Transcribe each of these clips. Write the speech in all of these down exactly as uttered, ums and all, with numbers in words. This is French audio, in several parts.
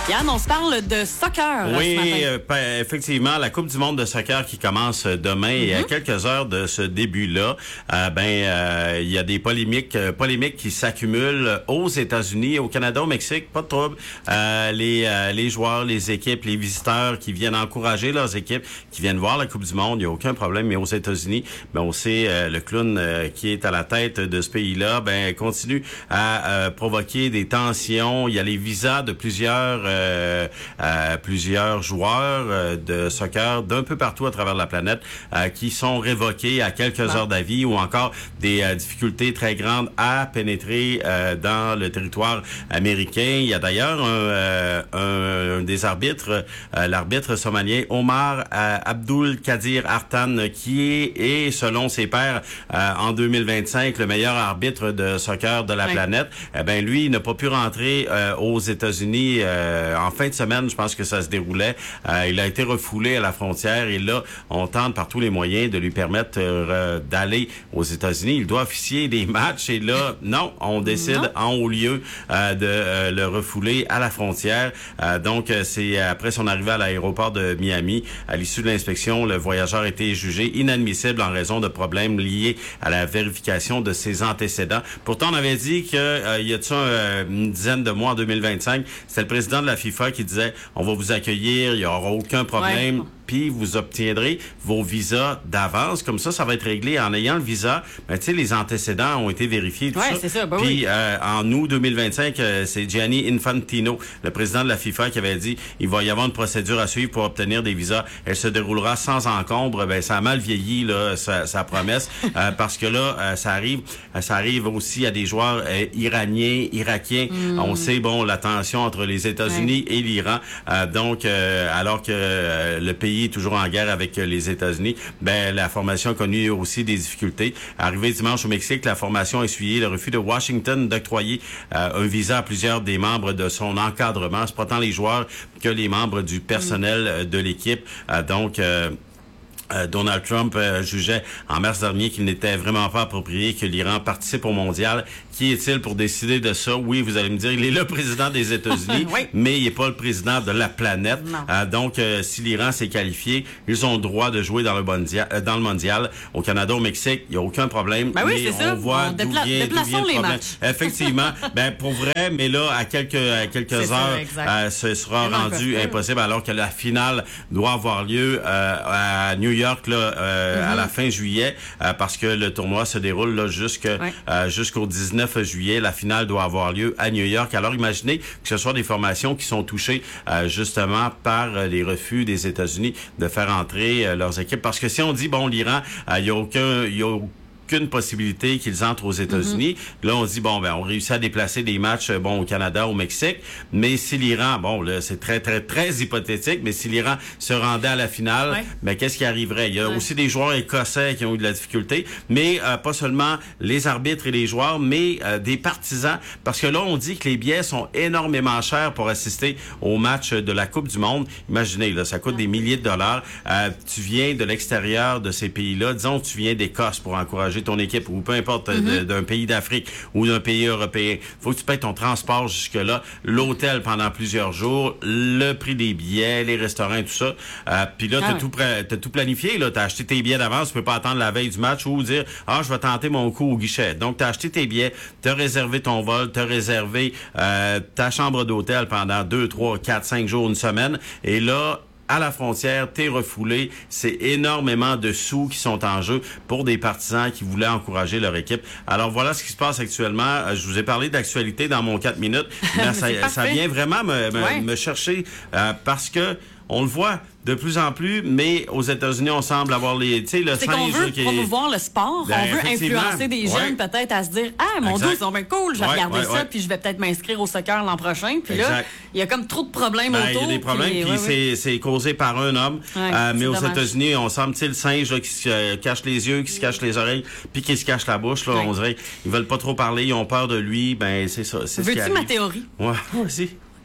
Yann, on se parle de soccer. Oui, ce matin. euh, effectivement, la Coupe du monde de soccer qui commence demain mm-hmm. et à quelques heures de ce début-là, euh, ben euh, il y a des polémiques, euh, polémiques qui s'accumulent aux États-Unis, au Canada, au Mexique, pas de trouble. Euh, les euh, les joueurs, les équipes, les visiteurs qui viennent encourager leurs équipes, qui viennent voir la Coupe du monde, il n'y a aucun problème. Mais aux États-Unis, ben on sait euh, le clown euh, qui est à la tête de ce pays-là, ben continue à euh, provoquer des tensions. Il y a les visas de plusieurs euh, Euh, euh, plusieurs joueurs euh, de soccer d'un peu partout à travers la planète euh, qui sont révoqués à quelques ah. heures d'avis ou encore des euh, difficultés très grandes à pénétrer euh, dans le territoire américain. Il y a d'ailleurs un, euh, un, un des arbitres, euh, l'arbitre somalien Omar euh, Abdul Kadir Artan, qui est, est selon ses pairs euh, en deux mille vingt-cinq le meilleur arbitre de soccer de la oui. planète. Eh ben lui il n'a pas pu rentrer euh, aux États-Unis euh, en fin de semaine, je pense que ça se déroulait. Euh, il a été refoulé à la frontière et là, on tente par tous les moyens de lui permettre euh, d'aller aux États-Unis. Il doit officier des matchs et là, non, on décide non. en haut lieu euh, de euh, le refouler à la frontière. Euh, donc, c'est après son arrivée à l'aéroport de Miami, à l'issue de l'inspection, le voyageur a été jugé inadmissible en raison de problèmes liés à la vérification de ses antécédents. Pourtant, on avait dit que euh, il y a de ça euh, une dizaine de mois en deux mille vingt-cinq, c'était le président de la FIFA qui disait on va vous accueillir, il y aura aucun problème. Ouais. Puis vous obtiendrez vos visas d'avance. Comme ça, ça va être réglé en ayant le visa. Ben, tu sais, les antécédents ont été vérifiés. Tout ouais, ça. c'est ça. Ben Puis oui. euh, en août deux mille vingt-cinq, euh, c'est Gianni Infantino, le président de la FIFA, qui avait dit il va y avoir une procédure à suivre pour obtenir des visas. Elle se déroulera sans encombre. Ben ça a mal vieilli là, sa, sa promesse, euh, parce que là, euh, ça arrive, ça arrive aussi à des joueurs euh, iraniens, irakiens. Mm. On sait bon la tension entre les États-Unis ouais. et l'Iran. Euh, donc, euh, alors que euh, le pays est toujours en guerre avec les États-Unis, ben la formation a connu aussi des difficultés. Arrivé dimanche au Mexique, la formation a essuyé le refus de Washington d'octroyer euh, un visa à plusieurs des membres de son encadrement. C'est pas tant les joueurs que les membres du personnel mm. de l'équipe. Euh, donc, euh, Euh, Donald Trump euh, jugeait en mars dernier qu'il n'était vraiment pas approprié que l'Iran participe au mondial. Qui est-il pour décider de ça? Oui, vous allez me dire, il est le président des États-Unis, oui. mais il n'est pas le président de la planète. Euh, donc, euh, si l'Iran s'est qualifié, ils ont le droit de jouer dans le mondial. Euh, dans le mondial. Au Canada, au Mexique, il n'y a aucun problème. Ben oui, mais c'est on ça. voit on d'où dépla- vient, d'où vient le problème. Matchs. Effectivement. ben pour vrai, mais là, à quelques, à quelques c'est heures, ça, euh, ce sera rendu impossible, alors que la finale doit avoir lieu euh, à New York, là, euh, Mm-hmm. à la fin juillet, euh, parce que le tournoi se déroule là jusque, ouais. euh, jusqu'au dix-neuf juillet. La finale doit avoir lieu à New York. Alors imaginez que ce soit des formations qui sont touchées euh, justement par euh, les refus des États-Unis de faire entrer euh, leurs équipes. Parce que si on dit, bon, l'Iran, il euh, y a aucun... Y a aucune possibilité qu'ils entrent aux États-Unis. Mm-hmm. Là, on se dit, bon, ben, on réussit à déplacer des matchs, bon, au Canada, au Mexique. Mais si l'Iran, bon, là, c'est très, très, très hypothétique, mais si l'Iran se rendait à la finale, ouais. ben, qu'est-ce qui arriverait? Il y a ouais. aussi des joueurs écossais qui ont eu de la difficulté, mais euh, pas seulement les arbitres et les joueurs, mais euh, des partisans. Parce que là, on dit que les billets sont énormément chers pour assister au match de la Coupe du monde. Imaginez, là, ça coûte ouais. des milliers de dollars. Euh, tu viens de l'extérieur de ces pays-là. Disons que tu viens d'Écosse pour encourager ton équipe ou peu importe mm-hmm. d'un pays d'Afrique ou d'un pays européen. Faut que tu payes ton transport jusque-là, l'hôtel pendant plusieurs jours, le prix des billets, les restaurants, tout ça. Euh, Puis là, ah t'as ouais. tout t'as tout planifié. Là, t'as acheté tes billets d'avance. Tu peux pas attendre la veille du match ou dire ah je vais tenter mon coup au guichet. Donc t'as acheté tes billets, t'as réservé ton vol, t'as réservé euh, ta chambre d'hôtel pendant deux, trois, quatre, cinq jours, une semaine. Et là à la frontière, t'es refoulé. C'est énormément de sous qui sont en jeu pour des partisans qui voulaient encourager leur équipe. Alors voilà ce qui se passe actuellement. Je vous ai parlé d'actualité dans mon quatre minutes, mais ça, ça vient vraiment me, me, ouais. me chercher euh, parce que on le voit de plus en plus, mais aux États-Unis, on semble avoir les, tu sais, le c'est singe qu'on veut qui est... promouvoir le sport, ben, on veut influencer des jeunes ouais. peut-être à se dire ah mon Dieu, ils sont bien cool, je vais ouais, regarder ouais, ça, ouais. puis je vais peut-être m'inscrire au soccer l'an prochain. Puis exact. Là, il y a comme trop de problèmes ben, autour. Il y a des problèmes, puis, puis ouais, c'est, ouais. c'est causé par un homme. Ouais, euh, mais aux dommage. États-Unis, on semble, tu sais, le singe là, qui se euh, cache les yeux, qui se cache les oreilles, puis qui se cache la bouche. Là, ouais. On dirait, ils veulent pas trop parler, ils ont peur de lui. Ben c'est ça. C'est Veux-tu ma théorie? Ouais, aussi.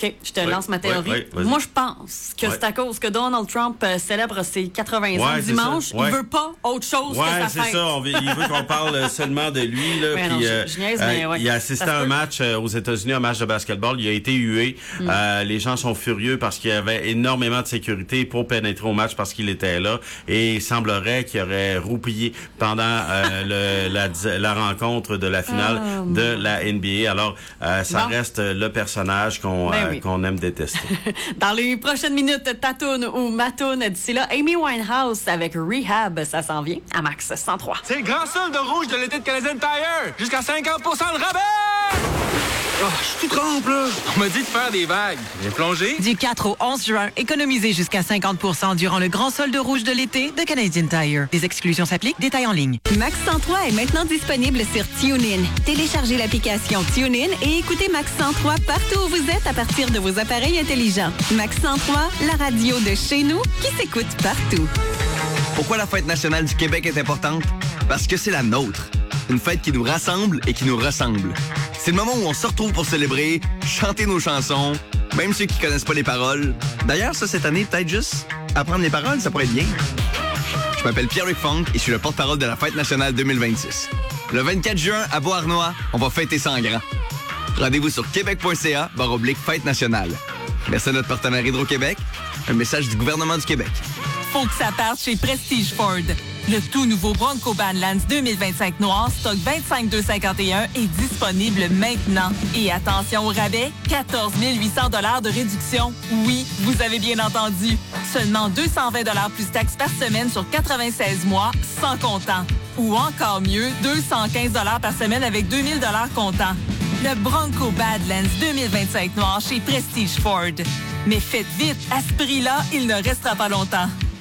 OK, je te oui, lance ma théorie. Oui, oui, Moi, je pense que oui. c'est à cause que Donald Trump euh, célèbre ses quatre-vingts ans ouais, dimanche. Ouais. Il veut pas autre chose ouais, que sa fête. c'est ça. On veut, il veut qu'on parle seulement de lui. Là, ouais, puis, non, euh, je, je niaise, mais euh, ouais, il a assisté à un peut. match euh, aux États-Unis, un match de basketball. Il a été hué. Mm. Euh, les gens sont furieux parce qu'il y avait énormément de sécurité pour pénétrer au match parce qu'il était là. Et il semblerait qu'il aurait roupillé pendant euh, le, la, la rencontre de la finale um. de la N B A. Alors, euh, ça bon. reste le personnage qu'on ben euh, oui. qu'on aime détester. Dans les prochaines minutes, Tatoune ou Matoune, d'ici là, Amy Winehouse avec Rehab, ça s'en vient à Max cent trois. C'est le grand solde de rouge de l'été de Canadian Tire! Jusqu'à cinquante pour cent de rabais! Oh, je suis tout trempe, là! On m'a dit de faire des vagues. Viens plonger? Du quatre au onze juin, économisez jusqu'à cinquante pour cent durant le grand solde rouge de l'été de Canadian Tire. Des exclusions s'appliquent, détails en ligne. Max cent trois est maintenant disponible sur TuneIn. Téléchargez l'application TuneIn et écoutez Max cent trois partout où vous êtes à partir de vos appareils intelligents. Max cent trois, la radio de chez nous qui s'écoute partout. Pourquoi la fête nationale du Québec est importante? Parce que c'est la nôtre. Une fête qui nous rassemble et qui nous ressemble. C'est le moment où on se retrouve pour célébrer, chanter nos chansons, même ceux qui connaissent pas les paroles. D'ailleurs, ça, cette année, peut-être juste apprendre les paroles, ça pourrait être bien. Je m'appelle Pierre-Luc Funk et je suis le porte-parole de la Fête nationale deux mille vingt-six. Le vingt-quatre juin, à Beauharnois, on va fêter ça en grand. Rendez-vous sur québec.ca barre oblique Fête nationale. Merci à notre partenaire Hydro-Québec. Un message du gouvernement du Québec. Faut que ça parte chez Prestige Ford. Le tout nouveau Bronco Badlands deux mille vingt-cinq noir, stock vingt-cinq deux cinquante et un, est disponible maintenant. Et attention au rabais, quatorze mille huit cents dollars de réduction. Oui, vous avez bien entendu. Seulement deux cent vingt dollars plus taxes par semaine sur quatre-vingt-seize mois, sans comptant. Ou encore mieux, deux cent quinze dollars par semaine avec deux mille dollars comptant. Le Bronco Badlands deux mille vingt-cinq noir chez Prestige Ford. Mais faites vite, à ce prix-là, il ne restera pas longtemps.